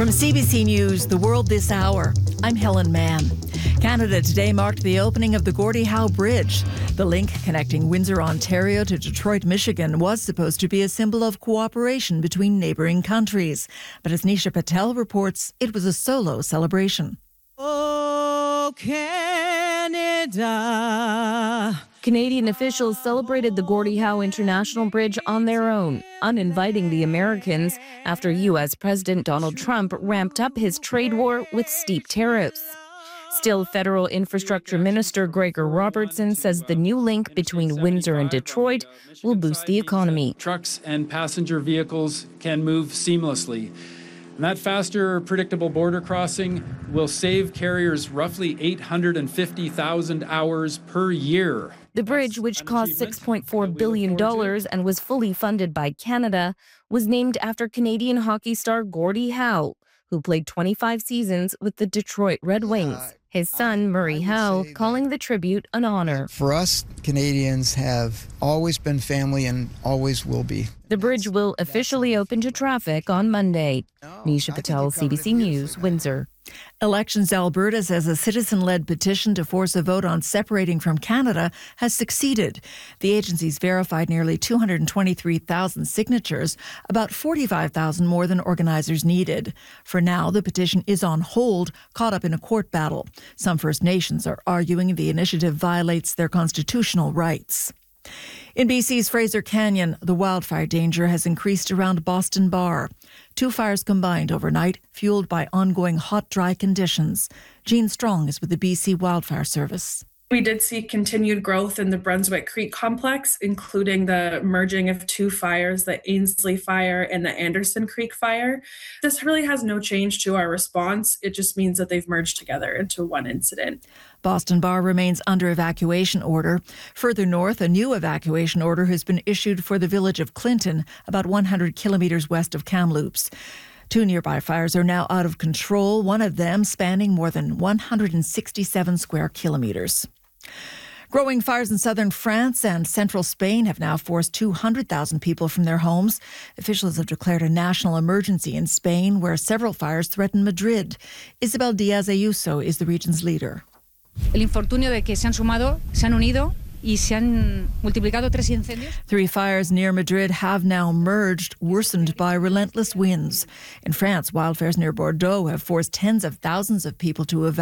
From CBC News, The World This Hour, I'm Helen Mann. Canada today marked the opening of the Gordie Howe Bridge. The link connecting Windsor, Ontario to Detroit, Michigan was supposed to be a symbol of cooperation between neighbouring countries. But as Nisha Patel reports, it was a solo celebration. Oh, Canada. Canadian officials celebrated the Gordie Howe International Bridge on their own, uninviting the Americans after U.S. President Donald Trump ramped up his trade war with steep tariffs. Still, Federal Infrastructure Minister Gregor Robertson says the new link between Windsor and Detroit will boost the economy. Trucks and passenger vehicles can move seamlessly. And that faster, predictable border crossing will save carriers roughly 850,000 hours per year. The bridge, which cost $6.4 billion and was fully funded by Canada, was named after Canadian hockey star Gordie Howe, who played 25 seasons with the Detroit Red Wings. His son, Murray Howe, calling the tribute an honor. For us, Canadians have always been family and always will be. The bridge will officially open to traffic on Monday. Nisha Patel, CBC News, Windsor. Elections Alberta says a citizen-led petition to force a vote on separating from Canada has succeeded. The agency's verified nearly 223,000 signatures, about 45,000 more than organizers needed. For now, the petition is on hold, caught up in a court battle. Some First Nations are arguing the initiative violates their constitutional rights. In BC's Fraser Canyon, the wildfire danger has increased around Boston Bar. 2 fires combined overnight, fueled by ongoing hot, dry conditions. Jean Strong is with the BC Wildfire Service. We did see continued growth in the Brunswick Creek complex, including the merging of 2 fires, the Ainsley Fire and the Anderson Creek Fire. This really has no change to our response. It just means that they've merged together into one incident. Boston Bar remains under evacuation order. Further north, a new evacuation order has been issued for the village of Clinton, about 100 kilometres west of Kamloops. 2 nearby fires are now out of control, one of them spanning more than 167 square kilometres. Growing fires in southern France and central Spain have now forced 200,000 people from their homes. Officials have declared a national emergency in Spain, where several fires threaten Madrid. Isabel Díaz Ayuso is the region's leader. El infortunio de que se han unido y se han multiplicado 3 incendios. 3 fires near Madrid have now merged, worsened by relentless winds. In France, wildfires near Bordeaux have forced tens of thousands of people to evacuate.